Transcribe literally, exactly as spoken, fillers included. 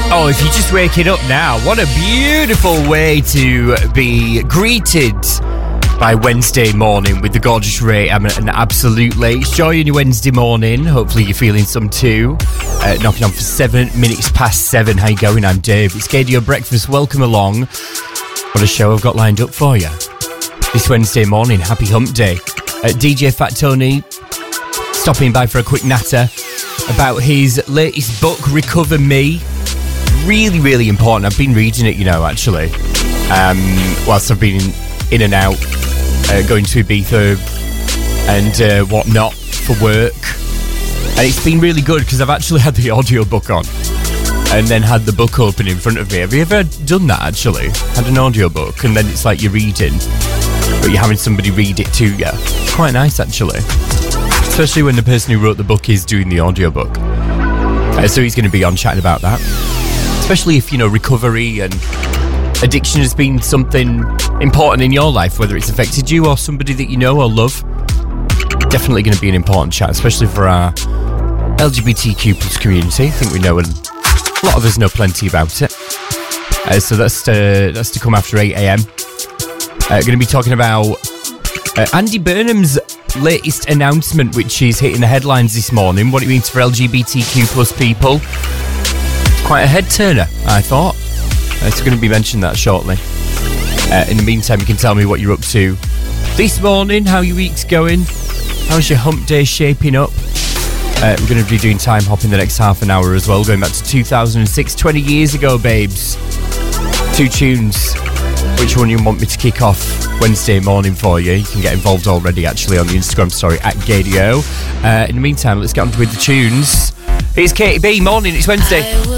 Oh, if you're just waking up now, what a beautiful way to be greeted by Wednesday morning with the gorgeous Ray. I'm an absolute late joy in your Wednesday morning. Hopefully you're feeling some too. Uh, knocking on for seven minutes past seven. How you going? I'm Dave. It's K D O Breakfast. Welcome along. What a show I've got lined up for you this Wednesday morning. Happy Hump Day. Uh, D J Fat Tony stopping by for a quick natter about his latest book, Recover Me. Really, really important. I've been reading it, you know, actually, um, whilst I've been in and out, uh, going to Ibiza and uh, whatnot for work. And it's been really good because I've actually had the audiobook on and then had the book open in front of me. Have you ever done that, actually? Had an audiobook and then it's like you're reading, but you're having somebody read it to you. It's quite nice, actually. Especially when the person who wrote the book is doing the audiobook. Uh, so he's going to be on chatting about that. Especially if, you know, recovery and addiction has been something important in your life, whether it's affected you or somebody that you know or love. Definitely going to be an important chat, especially for our L G B T Q plus community. I think we know, and a lot of us know plenty about it. Uh, so that's to, that's to come after eight a.m. Uh, going to be talking about uh, Andy Burnham's latest announcement, which is hitting the headlines this morning, what it means for L G B T Q plus people. Quite a head turner, I thought. Uh, so going to be mentioning that shortly. Uh, in the meantime, you can tell me what you're up to this morning, how your week's going, how's your hump day shaping up. Uh, we're going to be doing time hop in the next half an hour as well, going back to two thousand six, twenty years ago, babes. Two tunes. Which one you want me to kick off Wednesday morning for you? You can get involved already, actually, on the Instagram story at Gadio. Uh, in the meantime, let's get on with the tunes. It's Katie B. Morning, it's Wednesday.